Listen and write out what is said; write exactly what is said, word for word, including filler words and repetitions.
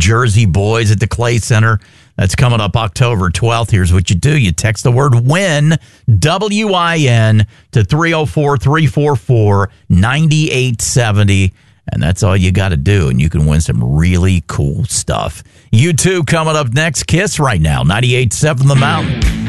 Jersey Boys at the Clay Center. That's coming up October twelfth. Here's what you do. You text the word WIN, W I N, to three oh four, three four four, nine eight seven oh. And that's all you got to do. And you can win some really cool stuff. You two coming up next. Kiss right now. ninety-eight point seven The Mountain.